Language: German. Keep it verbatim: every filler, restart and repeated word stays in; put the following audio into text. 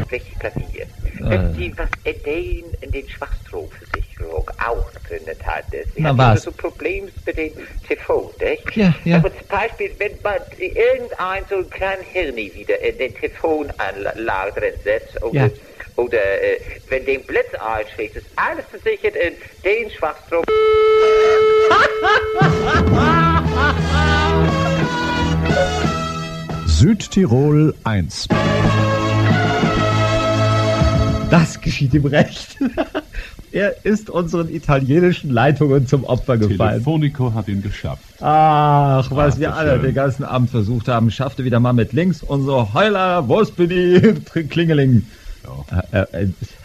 richtig Klavier. Wenn Sie was den in den Schwachstromversicherung auch drin hat, Sie Na haben was? so Probleme mit dem T V, nicht? Ja, ja. Aber zum Beispiel, wenn man irgendein so einen kleinen Hirni wieder in den Telefonanlage drin setzt, oder, Ja. oder äh, wenn den Blitz einschlägt, ist alles versichert in den Schwachstrom. Südtirol eins. Das geschieht ihm recht. Er ist unseren italienischen Leitungen zum Opfer gefallen. Telefonico hat ihn geschafft. Ach, was Ach, wir das alle schön. den ganzen Abend versucht haben, schaffte wieder mal mit links unsere Heuler, wo bin ich, Klingeling. Ja. Äh, äh,